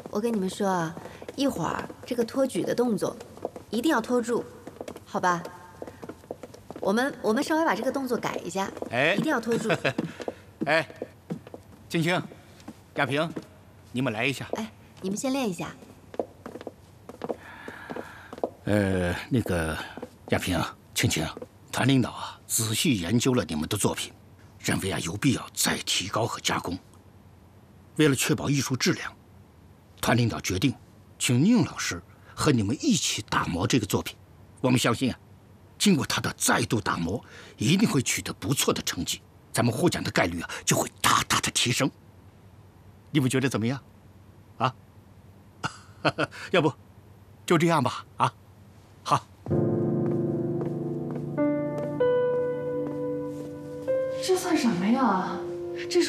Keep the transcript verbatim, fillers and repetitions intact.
我跟你们说啊，一会儿这个托举的动作一定要拖住，好吧？我们我们稍微把这个动作改一下，哎，一定要拖住。 哎，青青、亚萍，你们来一下。 哎，你们先练一下。 呃，那个亚萍、青青，团领导啊，仔细研究了你们的作品，认为啊有必要再提高和加工。为了确保艺术质量，团领导决定请宁老师和你们一起打磨这个作品。我们相信啊，经过他的再度打磨，一定会取得不错的成绩，咱们获奖的概率啊就会大大的提升。你们觉得怎么样？啊？要不就这样吧？啊？好。 这算什么呀？